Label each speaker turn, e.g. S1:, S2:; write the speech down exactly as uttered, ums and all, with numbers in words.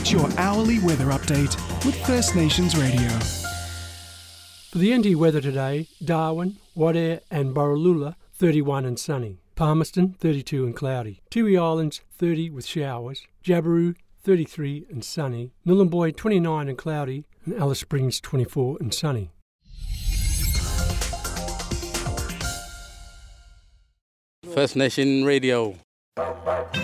S1: Get your hourly weather update with First Nations Radio.
S2: For the N T weather today, Darwin, Wadeye and Borroloola, thirty-one and sunny. Palmerston, thirty-two and cloudy. Tiwi Islands, thirty with showers. Jabiru, thirty-three and sunny. Nhulunbuy, twenty-nine and cloudy. And Alice Springs, twenty-four and sunny.
S3: First Nation Radio.